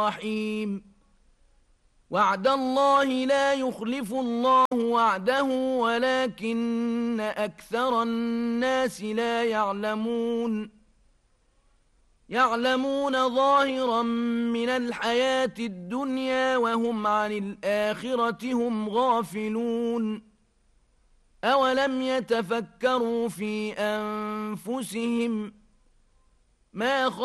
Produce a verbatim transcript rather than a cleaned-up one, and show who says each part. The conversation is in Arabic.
Speaker 1: رحيم وعد الله لا يخلف الله وعده ولكن أكثر الناس لا يعلمون يعلمون ظاهرا من الحياة الدنيا وهم عن الآخرة هم غافلون أولم يتفكروا في أنفسهم ما